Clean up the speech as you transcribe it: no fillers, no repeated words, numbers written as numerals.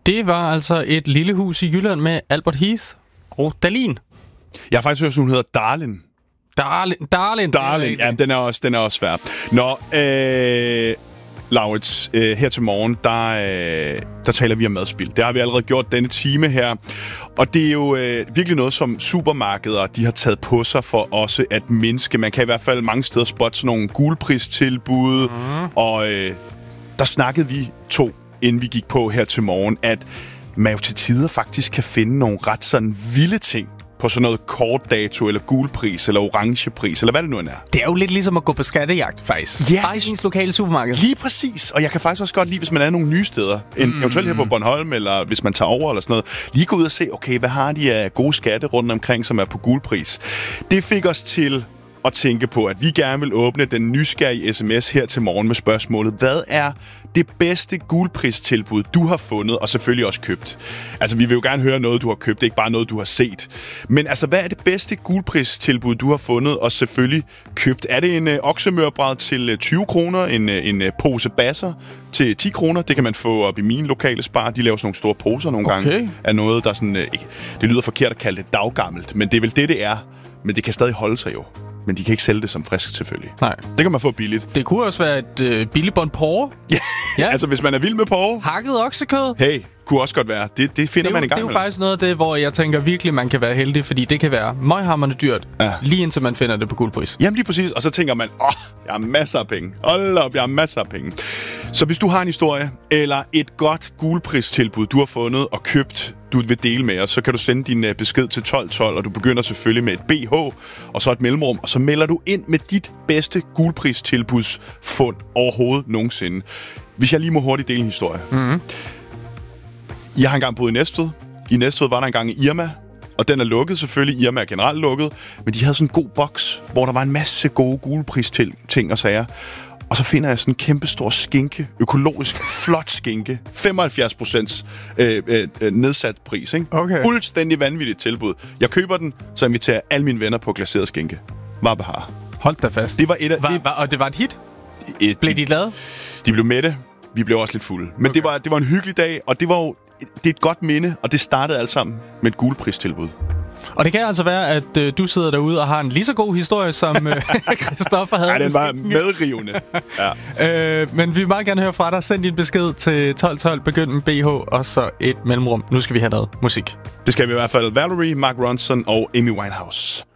Det var altså Et lille hus i Jylland med Albert Heath og Dahlin. Jeg har faktisk hørt, at hun hedder Darlin. Darlin. Ja, den er også svær. Nå, Laurits, her til morgen, der taler vi om madspild. Det har vi allerede gjort denne time her. Og det er jo virkelig noget, som supermarkeder de har taget på sig for også at mindske. Man kan i hvert fald mange steder spotte sådan nogle gulpristilbud. Og der snakkede vi inden vi gik på her til morgen, at man jo til tider faktisk kan finde nogle ret sådan vilde ting på sådan noget kortdato, eller gulpris, eller orangepris, eller hvad det nu end er. Det er jo lidt ligesom at gå på skattejagt, faktisk. Ja, bare i ens lokale supermarked. Lige præcis. Og jeg kan faktisk også godt lide, hvis man er nogle nye steder, eventuelt her på Bornholm, eller hvis man tager over, eller sådan noget, lige gå ud og se, okay, hvad har de af gode skatte rundt omkring, som er på gulpris. Det fik os til at tænke på, at vi gerne vil åbne den nysgerrige sms her til morgen med spørgsmålet: hvad er det bedste gulpristilbud, du har fundet, og selvfølgelig også købt? Altså, vi vil jo gerne høre noget, du har købt, ikke bare noget, du har set. Men altså, hvad er det bedste gulpristilbud, du har fundet, og selvfølgelig købt? Er det en oksemørbræd til 20 kroner, en pose basser til 10 kroner? Det kan man få op i min lokale spar. De laver sådan nogle store poser nogle gange af noget, der sådan... det lyder forkert at kalde det daggammelt, men det er vel det er. Men det kan stadig holde sig jo. Men de kan ikke sælge det som frisk, selvfølgelig. Nej. Det kan man få billigt. Det kunne også være et billigt bon porre. Ja, altså hvis man er vild med porre. Hakket oksekød. Hey, kunne også godt være. Det finder man en gang. Det er jo faktisk noget af det, hvor jeg tænker virkelig, man kan være heldig, fordi det kan være møghamrende dyrt, lige indtil man finder det på gulpris. Jamen lige præcis, og så tænker man, jeg har masser af penge. Hold op, jeg har masser af penge. Så hvis du har en historie, eller et godt gulpristilbud, du har fundet og købt, du vil dele med os, så kan du sende din besked til 1212, og du begynder selvfølgelig med et BH, og så et mellemrum, og så melder du ind med dit bedste gulpristilbudsfund overhovedet nogensinde. Hvis jeg lige må hurtigt dele en historie. Jeg har engang boet i Næstved. I Næstved var der engang Irma, og den er lukket selvfølgelig. Irma er generelt lukket, men de havde sådan en god boks, hvor der var en masse gode gulpris-ting og sager. Og så finder jeg sådan en kæmpe stor skinke, økologisk flot skinke, 75% nedsat pris, ikke? Okay. Fuldstændig vanvittigt tilbud. Jeg køber den, så inviterer alle mine venner på glaseret skinke. Var behar. Hold da fast. Det var et af... Og det var et hit? Blev de glade? De blev mætte. Vi blev også lidt fulde. Men okay. det var en hyggelig dag, og det er et godt minde, og det startede alt sammen med et gulpristilbud. Og det kan altså være, at du sidder derude og har en lige så god historie, som Christoffer havde. Ja, den var medrivende. Ja. Men vi vil meget gerne høre fra dig. Send din besked til 1212, begynd med BH, og så et mellemrum. Nu skal vi have noget musik. Det skal vi i hvert fald. Valerie, Mark Ronson og Amy Winehouse.